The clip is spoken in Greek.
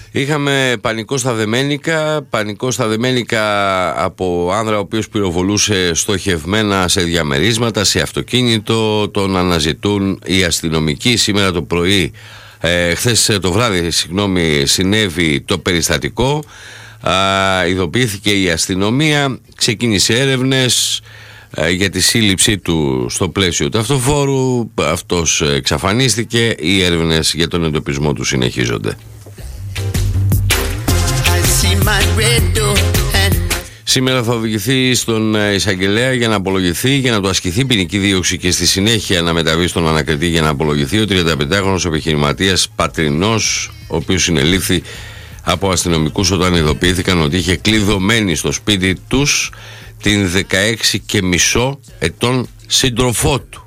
Είχαμε πανικό στα Δεμένικα από άνδρα ο οποίος πυροβολούσε στοχευμένα σε διαμερίσματα, σε αυτοκίνητο. Τον αναζητούν οι αστυνομικοί. Σήμερα το πρωί, χθες το βράδυ, συνέβη το περιστατικό. Ειδοποιήθηκε η αστυνομία, ξεκίνησε έρευνες για τη σύλληψή του στο πλαίσιο του αυτοφόρου. Αυτός εξαφανίστηκε. Οι έρευνες για τον εντοπισμό του συνεχίζονται. Σήμερα θα οδηγηθεί στον εισαγγελέα για να απολογηθεί, για να του ασκηθεί ποινική δίωξη και στη συνέχεια να μεταβεί στον ανακριτή για να απολογηθεί ο 35χρονος επιχειρηματίας Πατρινός, ο οποίος συνελήφθη από αστυνομικούς όταν ειδοποιήθηκαν ότι είχε κλειδωμένη στο σπίτι τους την 16,5 ετών σύντροφό του.